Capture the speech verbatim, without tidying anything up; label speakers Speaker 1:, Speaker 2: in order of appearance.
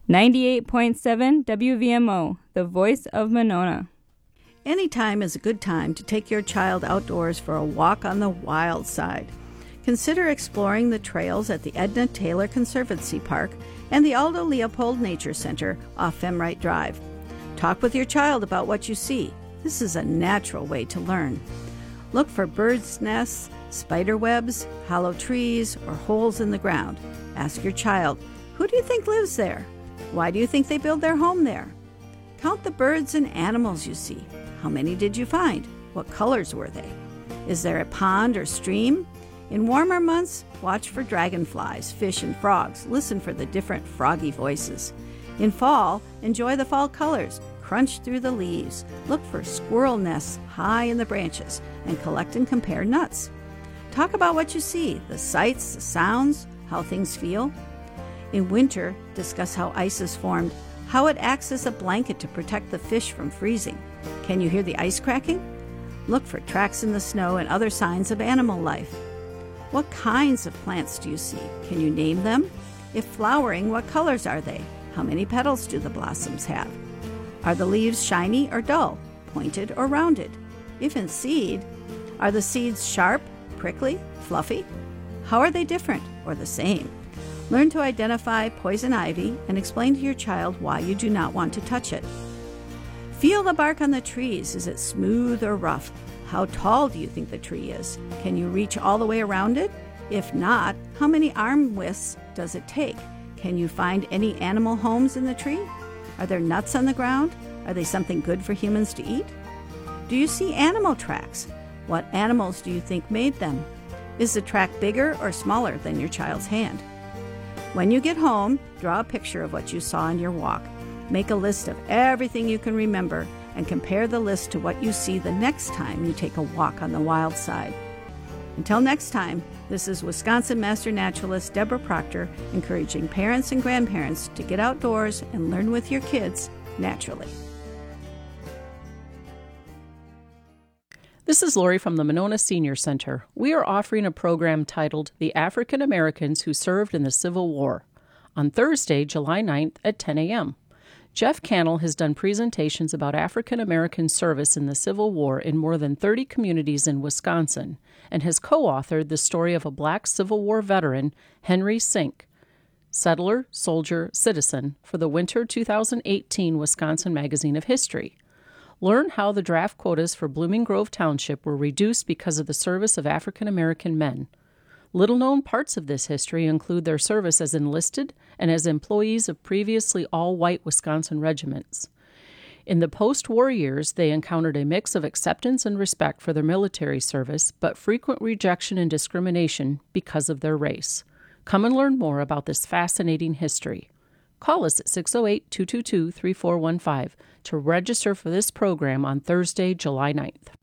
Speaker 1: ninety-eight point seven W V M O, the voice of Monona.
Speaker 2: Anytime is a good time to take your child outdoors for a walk on the wild side. Consider exploring the trails at the Edna Taylor Conservancy Park and the Aldo Leopold Nature Center off Femright Drive. Talk with your child about what you see. This is a natural way to learn. Look for birds' nests, spider webs, hollow trees, or holes in the ground. Ask your child, who do you think lives there? Why do you think they build their home there? Count the birds and animals you see. How many did you find? What colors were they? Is there a pond or stream? In warmer months, watch for dragonflies, fish, and frogs. Listen for the different froggy voices. In fall, enjoy the fall colors. Crunch through the leaves. Look for squirrel nests high in the branches and collect and compare nuts. Talk about what you see, the sights, the sounds, how things feel. In winter, discuss how ice is formed, how it acts as a blanket to protect the fish from freezing. Can you hear the ice cracking? Look for tracks in the snow and other signs of animal life. What kinds of plants do you see? Can you name them? If flowering, what colors are they? How many petals do the blossoms have? Are the leaves shiny or dull, pointed or rounded? If in seed, are the seeds sharp, prickly, fluffy? How are they different or the same? Learn to identify poison ivy and explain to your child why you do not want to touch it. Feel the bark on the trees. Is it smooth or rough? How tall do you think the tree is? Can you reach all the way around it? If not, how many arm widths does it take? Can you find any animal homes in the tree? Are there nuts on the ground? Are they something good for humans to eat? Do you see animal tracks? What animals do you think made them? Is the track bigger or smaller than your child's hand? When you get home, draw a picture of what you saw on your walk. Make a list of everything you can remember and compare the list to what you see the next time you take a walk on the wild side. Until next time, this is Wisconsin Master Naturalist Deborah Proctor encouraging parents and grandparents to get outdoors and learn with your kids naturally.
Speaker 3: This is Lori from the Monona Senior Center. We are offering a program titled The African Americans Who Served in the Civil War on Thursday, July ninth at ten a.m. Jeff Cannell has done presentations about African American service in the Civil War in more than thirty communities in Wisconsin and has co-authored the story of a black Civil War veteran, Henry Sink, Settler, Soldier, Citizen, for the winter two thousand eighteen Wisconsin Magazine of History. Learn how the draft quotas for Blooming Grove Township were reduced because of the service of African American men. Little-known parts of this history include their service as enlisted and as employees of previously all-white Wisconsin regiments. In the post-war years, they encountered a mix of acceptance and respect for their military service, but frequent rejection and discrimination because of their race. Come and learn more about this fascinating history. Call us at six oh eight, two two two, three four one five to register for this program on Thursday, July ninth.